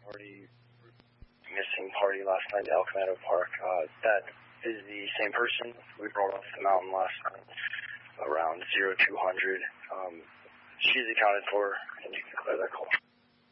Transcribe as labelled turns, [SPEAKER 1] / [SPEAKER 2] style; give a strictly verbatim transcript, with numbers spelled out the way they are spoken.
[SPEAKER 1] party, missing party last night at El Camino Park. Uh, that is the same person we brought off the mountain last night around zero two hundred. Um, she's accounted for, and you can clear that call.